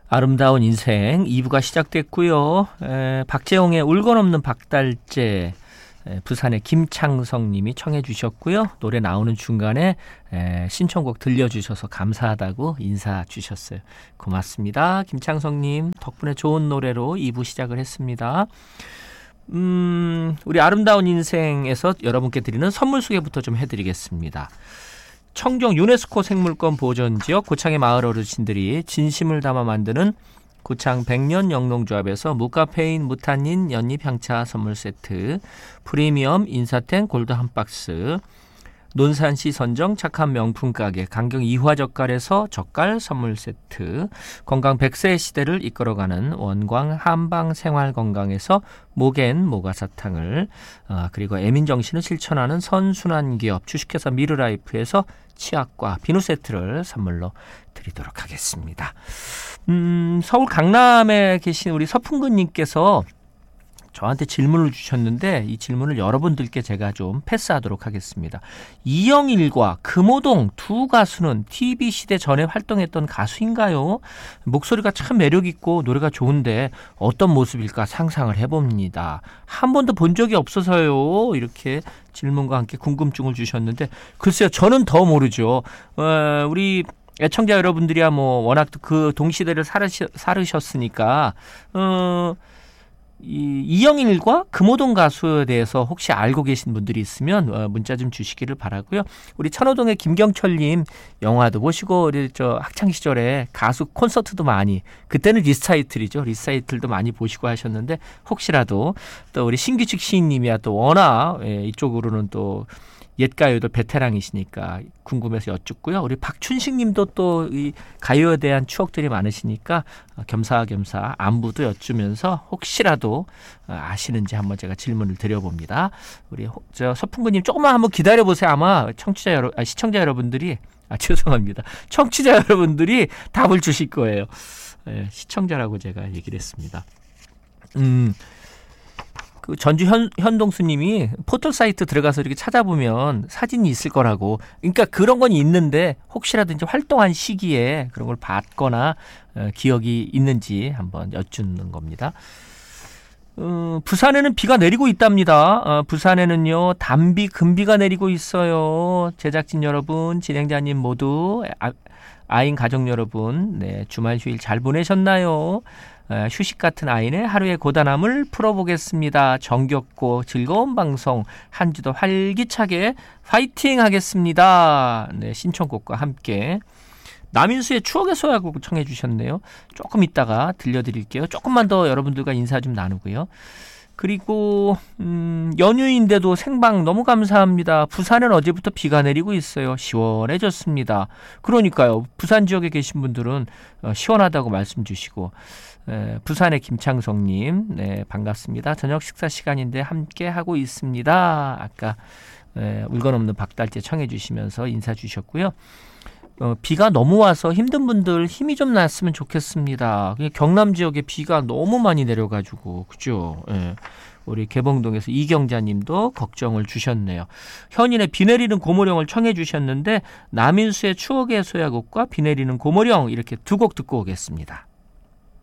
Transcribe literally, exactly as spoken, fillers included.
아름다운 인생 이 부가 시작됐고요. 에, 박재홍의 울건 없는 박달재, 에, 부산의 김창성 님이 청해 주셨고요. 노래 나오는 중간에 에, 신청곡 들려주셔서 감사하다고 인사 주셨어요. 고맙습니다. 김창성 님 덕분에 좋은 노래로 이 부 시작을 했습니다. 음, 우리 아름다운 인생에서 여러분께 드리는 선물 소개부터 좀 해드리겠습니다. 청정 유네스코 생물권 보존지역 고창의 마을 어르신들이 진심을 담아 만드는 고창 백년 영농조합에서 무카페인 무탄닌 연잎 향차 선물 세트, 프리미엄 인사텐 골드 한 박스, 논산시 선정 착한 명품 가게 강경 이화젓갈에서 젓갈 선물 세트, 건강 백 세의 시대를 이끌어가는 원광 한방 생활건강에서 모겐 모가사탕을, 어, 그리고 애민정신을 실천하는 선순환기업 주식회사 미르라이프에서 치약과 비누 세트를 선물로 드리도록 하겠습니다. 음, 서울 강남에 계신 우리 서풍근님께서 저한테 질문을 주셨는데 이 질문을 여러분들께 제가 좀 패스하도록 하겠습니다. 이영일과 금호동 두 가수는 티비 시대 전에 활동했던 가수인가요? 목소리가 참 매력있고 노래가 좋은데 어떤 모습일까 상상을 해봅니다. 한 번도 본 적이 없어서요. 이렇게 질문과 함께 궁금증을 주셨는데 글쎄요, 저는 더 모르죠. 어, 우리 애청자 여러분들이야 뭐 워낙 그 동시대를 살으시, 살으셨으니까 어, 이 이영일과 금호동 가수에 대해서 혹시 알고 계신 분들이 있으면 문자 좀 주시기를 바라고요. 우리 천호동의 김경철님 영화도 보시고 우리 저 학창 시절에 가수 콘서트도 많이, 그때는 리사이틀이죠. 리사이틀도 많이 보시고 하셨는데 혹시라도 또 우리 신규칙 시인님이야 또 워낙 이쪽으로는 또 옛가요도 베테랑이시니까 궁금해서 여쭙고요. 우리 박춘식 님도 또 이 가요에 대한 추억들이 많으시니까 겸사겸사 안부도 여쭈면서 혹시라도 아시는지 한번 제가 질문을 드려봅니다. 우리 저 서풍구님 조금만 한번 기다려보세요. 아마 청취자 여러, 아, 시청자 여러분들이 아 죄송합니다. 청취자 여러분들이 답을 주실 거예요. 네, 시청자라고 제가 얘기를 했습니다. 음. 그 전주 현, 현동수님이 포털 사이트 들어가서 이렇게 찾아보면 사진이 있을 거라고. 그러니까 그런 건 있는데 혹시라도 이제 활동한 시기에 그런 걸 봤거나 어, 기억이 있는지 한번 여쭙는 겁니다. 어, 부산에는 비가 내리고 있답니다. 어, 부산에는요 단비, 금비가 내리고 있어요. 제작진 여러분, 진행자님 모두, 아, 아인 가족 여러분, 네, 주말 휴일 잘 보내셨나요? 휴식 같은 아인의 하루의 고단함을 풀어보겠습니다. 정겹고 즐거운 방송 한 주도 활기차게 파이팅 하겠습니다. 네, 신청곡과 함께 남인수의 추억의 소야곡 청해 주셨네요. 조금 이따가 들려드릴게요. 조금만 더 여러분들과 인사 좀 나누고요. 그리고 음, 연휴인데도 생방 너무 감사합니다. 부산은 어제부터 비가 내리고 있어요. 시원해졌습니다. 그러니까요. 부산 지역에 계신 분들은 어, 시원하다고 말씀 주시고, 에, 부산의 김창성님, 네, 반갑습니다. 저녁 식사 시간인데 함께 하고 있습니다. 아까 에, 울건 없는 박달재 청해 주시면서 인사 주셨고요. 어, 비가 너무 와서 힘든 분들 힘이 좀 났으면 좋겠습니다. 경남 지역에 비가 너무 많이 내려가지고, 그죠? 예. 우리 개봉동에서 이경자님도 걱정을 주셨네요. 현인의 비 내리는 고모령을 청해 주셨는데 남인수의 추억의 소야곡과 비 내리는 고모령 이렇게 두 곡 듣고 오겠습니다.